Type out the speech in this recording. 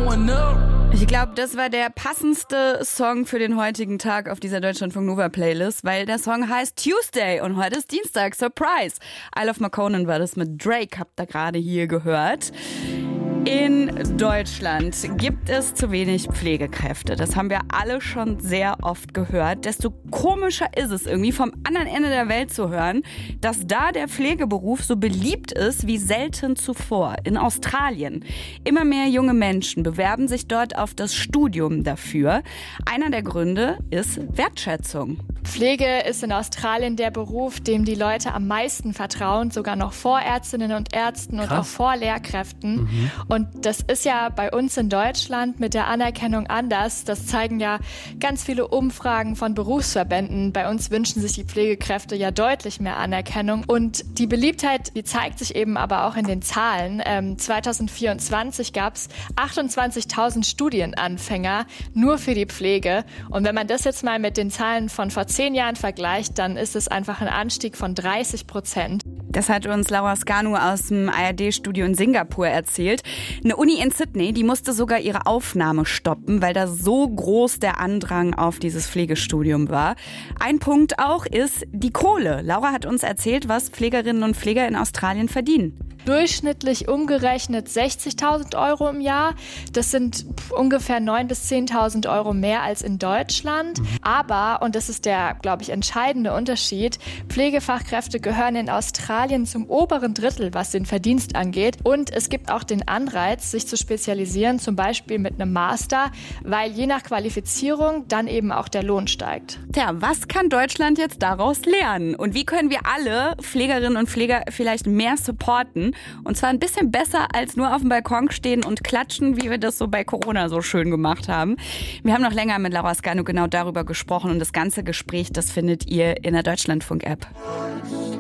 going up. Ich glaube, das war der passendste Song für den heutigen Tag auf dieser Deutschlandfunk Nova Playlist, weil der Song heißt Tuesday und heute ist Dienstag. Surprise! Isle of Marconin war das mit Drake, habt ihr gerade hier gehört. In Deutschland gibt es zu wenig Pflegekräfte. Das haben wir alle schon sehr oft gehört. Desto komischer ist es irgendwie, vom anderen Ende der Welt zu hören, dass da der Pflegeberuf so beliebt ist wie selten zuvor. In Australien. Immer mehr junge Menschen bewerben sich dort auf das Studium dafür. Einer der Gründe ist Wertschätzung. Pflege ist in Australien der Beruf, dem die Leute am meisten vertrauen, sogar noch vor Ärztinnen und Ärzten und auch vor Lehrkräften. Und das ist ja bei uns in Deutschland mit der Anerkennung anders. Das zeigen ja ganz viele Umfragen von Berufsverbänden. Bei uns wünschen sich die Pflegekräfte ja deutlich mehr Anerkennung. Und die Beliebtheit, die zeigt sich eben aber auch in den Zahlen. 2024 gab es 28.000 Studienanfänger nur für die Pflege. Und wenn man das jetzt mal mit den Zahlen von vor 10 Jahren vergleicht, dann ist es einfach ein Anstieg von 30%. Das hat uns Laura Scanu aus dem ARD-Studio in Singapur erzählt. Eine Uni in Sydney, die musste sogar ihre Aufnahme stoppen, weil da so groß der Andrang auf dieses Pflegestudium war. Ein Punkt auch ist die Kohle. Laura hat uns erzählt, was Pflegerinnen und Pfleger in Australien verdienen. Durchschnittlich umgerechnet 60.000 Euro im Jahr. Das sind ungefähr 9.000 bis 10.000 Euro mehr als in Deutschland. Aber, und das ist der, glaube ich, entscheidende Unterschied, Pflegefachkräfte gehören in Australien zum oberen Drittel, was den Verdienst angeht. Und es gibt auch den Anreiz, sich zu spezialisieren, zum Beispiel mit einem Master, weil je nach Qualifizierung dann eben auch der Lohn steigt. Tja, was kann Deutschland jetzt daraus lernen? Und wie können wir alle Pflegerinnen und Pfleger vielleicht mehr supporten? Und zwar ein bisschen besser als nur auf dem Balkon stehen und klatschen, wie wir das so bei Corona so schön gemacht haben. Wir haben noch länger mit Laura Scanu genau darüber gesprochen und das ganze Gespräch, das findet ihr in der Deutschlandfunk-App.